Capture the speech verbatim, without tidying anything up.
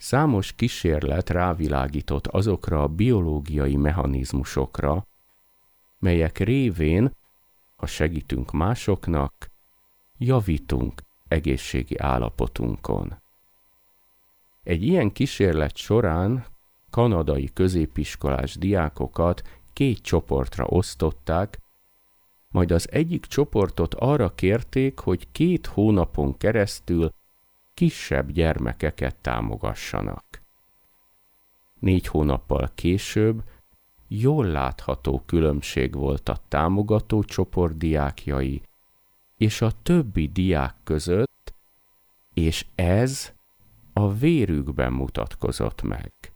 Számos kísérlet rávilágított azokra a biológiai mechanizmusokra, melyek révén, ha segítünk másoknak, javítunk egészségi állapotunkon. Egy ilyen kísérlet során kanadai középiskolás diákokat két csoportra osztották, majd az egyik csoportot arra kérték, hogy két hónapon keresztül kisebb gyermekeket támogassanak. Négy hónappal később jól látható különbség volt a támogató csoport diákjai és a többi diák között, és ez a vérükben mutatkozott meg.